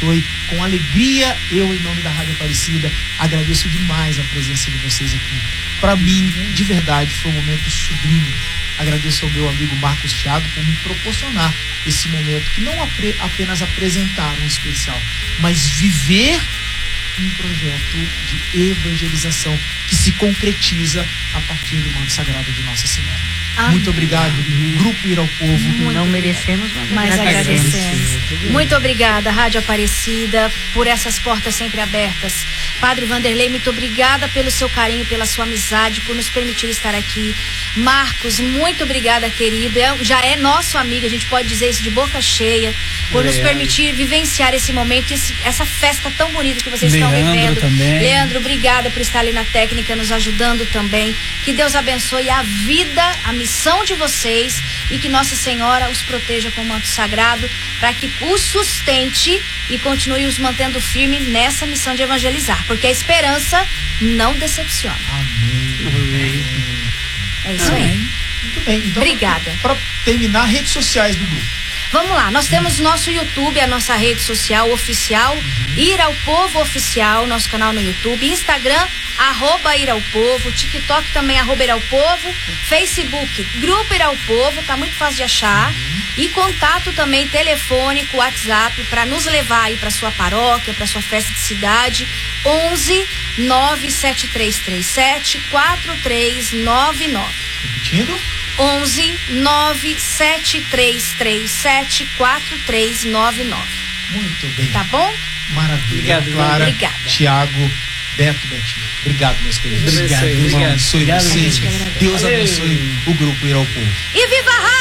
abençoe. Com alegria, eu, em nome da Rádio Aparecida, agradeço demais a presença de vocês aqui. Para mim, de verdade, foi um momento sublime. Agradeço ao meu amigo Marcos Thiago por me proporcionar esse momento, que não apenas apresentar um especial, mas viver um projeto de evangelização que se concretiza a partir do manto sagrado de Nossa Senhora. Amém. Muito obrigado, Grupo Ir ao Povo. Muito não merecemos, mas agradecemos. Muito obrigada, Rádio Aparecida, por essas portas sempre abertas. Padre Vanderlei, muito obrigada pelo seu carinho, pela sua amizade, por nos permitir estar aqui. Marcos, muito obrigada, querido. Já é nosso amigo, a gente pode dizer isso de boca cheia, por nos permitir vivenciar esse momento, essa festa tão bonita que vocês estão vivendo. Também. Leandro, obrigada por estar ali na técnica, nos ajudando também. Que Deus abençoe a vida, a missão de vocês, e que Nossa Senhora os proteja com o manto sagrado, para que os sustente e continue os mantendo firme nessa missão de evangelizar, porque a esperança não decepciona. Amém. É isso aí. Muito bem. Então, obrigada. Para terminar, redes sociais do grupo. Vamos lá, nós temos nosso YouTube, a nossa rede social oficial, Ir ao Povo Oficial, nosso canal no YouTube, Instagram, @Ir ao Povo, TikTok também, @Ir ao Povo, Facebook, Grupo Ir ao Povo, tá muito fácil de achar, e contato também telefônico, WhatsApp, para nos levar aí para sua paróquia, para sua festa de cidade, 11 97337 4399. Repetindo? 11 97337 4399. Muito bem. Tá bom? Maravilha. Obrigado, Clara, obrigada. Tiago, Betinho. Obrigado, meus queridos. Obrigado. Deus abençoe vocês. Deus abençoe o Grupo Ir ao Povo. E viva a